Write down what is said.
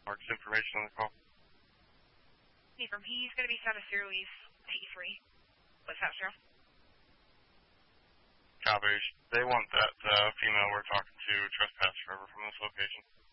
Mark's information on the call. Affirm. He's going to be Santa Series T3. What's that, Cheryl? Copy. They want that female we're talking to trespass forever from this location.